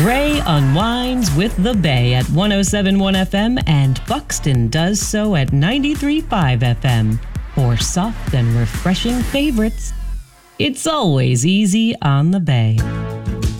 Gray unwinds with the Bay at 107.1 FM and Buxton does so at 93.5 FM. For soft and refreshing favorites, it's always easy on the Bay.